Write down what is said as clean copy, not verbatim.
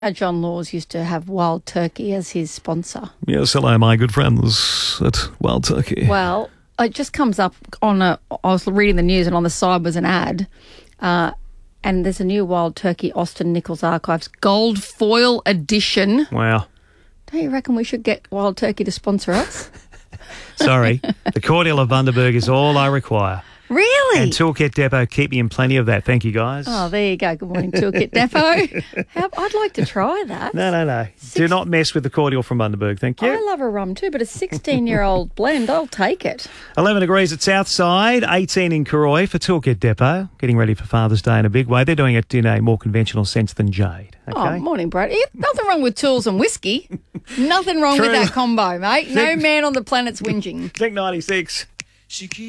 John Laws used to have Wild Turkey as his sponsor. Yes, hello, my good friends at Wild Turkey. Well, it just comes up I was reading the news and on the side was an ad, and there's a new Wild Turkey Austin Nichols Archives gold foil edition. Wow. Don't you reckon we should get Wild Turkey to sponsor us? Sorry, the cordial of Bundaberg is all I require. Really? And Toolkit Depot, keep me in plenty of that. Thank you, guys. Oh, there you go. Good morning, Toolkit Depot. I'd like to try that. No. Do not mess with the cordial from Bundaberg, thank you. I love a rum too, but a 16-year-old blend, I'll take it. 11 degrees at Southside, 18 in Cooroy for Toolkit Depot. Getting ready for Father's Day in a big way. They're doing it in a more conventional sense than Jade. Okay? Oh, morning, Brad. Nothing wrong with tools and whiskey. Nothing wrong with that combo, mate. No man on the planet's whinging. Think 96.